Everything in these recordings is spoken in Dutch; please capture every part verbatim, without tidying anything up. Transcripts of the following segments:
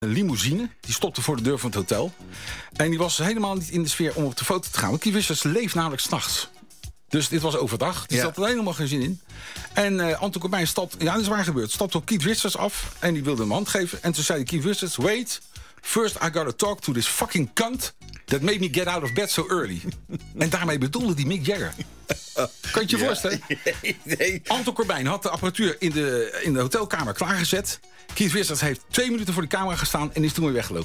Een limousine, die stopte voor de deur van het hotel. En die was helemaal niet in de sfeer om op de foto te gaan. Want Keith Richards leeft namelijk 's nachts. Dus dit was overdag. Die Ja. zat er helemaal geen zin in. En uh, Anton Corbijn stapt... Ja, dat is waar gebeurd. Stapte op Keith Richards af. En die wilde hem hand geven. En toen zei Keith Richards... Wait, first I gotta talk to this fucking cunt... that made me get out of bed so early. En daarmee bedoelde die Mick Jagger. Kan je je Ja. voorstellen? Nee, nee. Anton Corbijn had de apparatuur in de, in de hotelkamer klaargezet. Keith Richards heeft twee minuten voor de camera gestaan... en is toen weer weggelopen.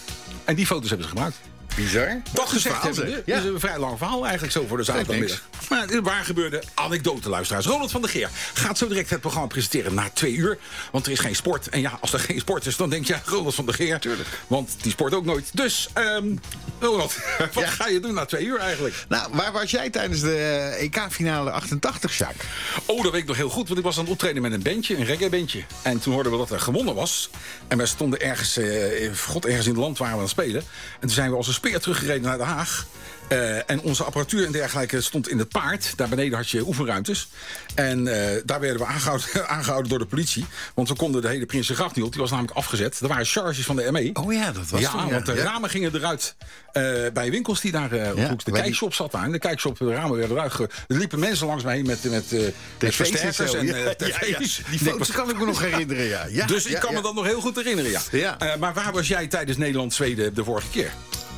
En die foto's hebben ze gebruikt. Bizar. Dat gezegd verhaal, hebben. zeg. Dit is een vrij lang verhaal eigenlijk zo voor de zaterdagmiddag. Maar het is waar gebeurde anekdote, luisteraars. Ronald van der Geer gaat zo direct het programma presenteren na twee uur. Want er is geen sport. En ja, als er geen sport is, dan denk je, ja, Ronald van der Geer. Tuurlijk. Want die sport ook nooit. Dus, um, Ronald, wat Ja. ga je doen na twee uur eigenlijk? Nou, waar was jij tijdens de E K-finale achtentachtig, Sjaak? Oh, dat weet ik nog heel goed, want ik was aan het optreden met een bandje, een reggae-bandje. En toen hoorden we dat er gewonnen was. En wij stonden ergens, eh, god, ergens in het land waren we aan het spelen. En toen zijn we als een speer teruggereden naar Den Haag. Uh, en onze apparatuur en dergelijke stond in het paard. Daar beneden had je oefenruimtes. En uh, daar werden we aangehouden, aangehouden door de politie. Want we konden de hele Prinsengracht niet op. Die was namelijk afgezet. Er waren charges van de M E. Oh ja, dat was ja, toen, ja. want de Ja. ramen gingen eruit uh, bij winkels die daar uh, op Ja, hoek. De bij kijkshop zat daar. En de kijkshop, de ramen werden eruit. Ge- er liepen mensen langs mij met, met, uh, met versterkers en uh, ja, tv's. ja, ja. Die foto's kan ik me nog herinneren, ja. ja Dus ik ja, kan ja. me dat nog heel goed herinneren, ja. Ja. Uh, maar waar was jij tijdens Nederland-Zweden de vorige keer?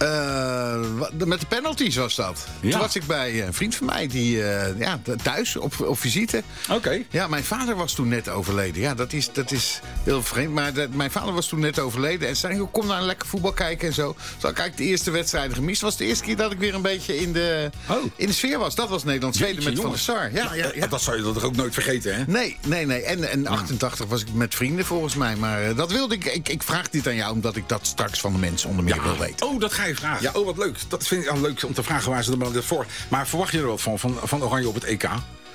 Uh, wat- met de penalties was dat. Ja. Toen was ik bij een vriend van mij, die uh, ja, th- thuis op, op visite. Oké. Okay. Ja, mijn vader was toen net overleden. Ja, dat is, dat is heel vreemd. Maar de, mijn vader was toen net overleden. En zei, kom naar een lekker voetbal kijken en zo. Zo had ik eigenlijk de eerste wedstrijden gemist. Het was de eerste keer dat ik weer een beetje in de, Oh. in de sfeer was. Dat was Nederland-Zweden Jeetje, met Van der jongens. Sar. Ja, ja, ja. Dat zou je toch ook nooit vergeten, hè? Nee, nee, nee. En, en achtentachtig was ik met vrienden volgens mij. Maar uh, dat wilde ik, ik. Ik vraag dit aan jou omdat ik dat straks van de mensen onder meer wil weten. Oh, dat ga je vragen. Ja. Oh, wat leuk. Dat vind ik al leuk om te vragen waar ze er voor. Maar verwacht je er wat van, van, van Oranje op het E K?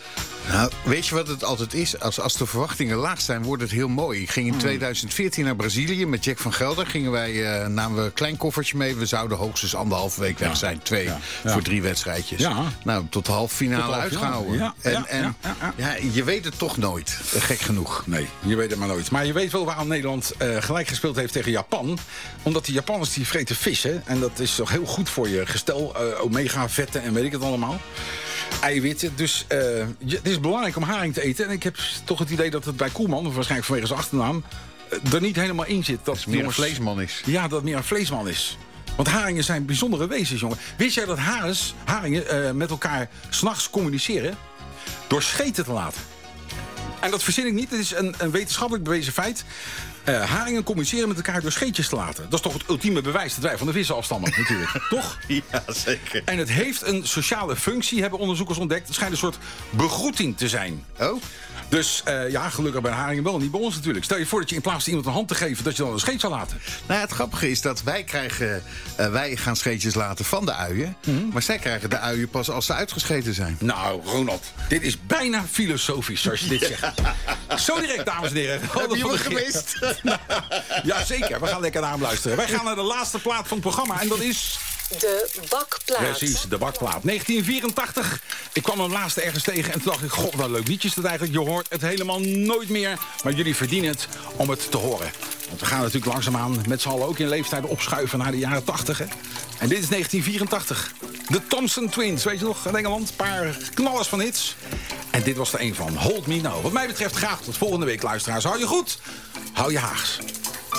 Nou, weet je wat het altijd is? Als, als de verwachtingen laag zijn, wordt het heel mooi. Ik ging in tweeduizend veertien naar Brazilië met Jack van Gelder. Gingen wij, uh, namen we een klein koffertje mee. We zouden hoogstens anderhalve week weg Ja. zijn. Twee Ja. Ja. voor drie wedstrijdjes. Ja. Nou, tot de halve finale Tot de halve finale. uitgehouden. Ja. En, Ja. en Ja. Ja. Ja. ja, je weet het toch nooit. Gek genoeg. Nee, je weet het maar nooit. Maar je weet wel waarom Nederland uh, gelijk gespeeld heeft tegen Japan. Omdat die Japanners die vreten vis, hè. En dat is toch heel goed voor je gestel. Uh, omega-vetten en weet ik het allemaal. Eiwitten. Dus uh, je, het is belangrijk om haring te eten. En ik heb toch het idee dat het bij Koeman, of waarschijnlijk vanwege zijn achternaam, uh, er niet helemaal in zit. Dat Het meer een jongens- vleesman is. Ja, dat het meer een vleesman is. Want haringen zijn bijzondere wezens, jongen. Wist jij dat hares, haringen uh, met elkaar 's nachts communiceren door scheten te laten? En dat verzin ik niet. Het is een, een wetenschappelijk bewezen feit. Uh, haringen communiceren met elkaar door scheetjes te laten. Dat is toch het ultieme bewijs dat wij van de vissen afstammen, natuurlijk. Toch? Ja, zeker. En het heeft een sociale functie, hebben onderzoekers ontdekt. Het schijnt een soort begroeting te zijn. Oh? Dus uh, ja, gelukkig bij haringen wel, niet bij ons natuurlijk. Stel je voor dat je in plaats van iemand een hand te geven, dat je dan een scheet zou laten. Nou ja, het grappige is dat wij krijgen, uh, wij gaan scheetjes laten van de uien. Mm-hmm. Maar zij krijgen de uien pas als ze uitgescheten zijn. Nou, Ronald, dit is bijna filosofisch, zoals je dit zegt. Zo direct, dames en heren. Heb je wat gemist? Ja, zeker. We gaan lekker naar hem luisteren. Wij gaan naar de laatste plaat van het programma. En dat is... De bakplaat. Precies, de bakplaat. negentien vierentachtig. Ik kwam hem laatst ergens tegen en toen dacht ik... God, wat leuk liedje is dat eigenlijk. Je hoort het helemaal nooit meer. Maar jullie verdienen het om het te horen. Want we gaan natuurlijk langzaamaan met z'n allen ook in leeftijden opschuiven naar de jaren tachtig. Hè? En dit is negentien vierentachtig. De Thompson Twins, weet je nog, in Engeland. Een paar knallers van hits. En dit was er een van. Hold Me Now. Wat mij betreft graag tot volgende week, luisteraars. Hou je goed. Hou je Haags.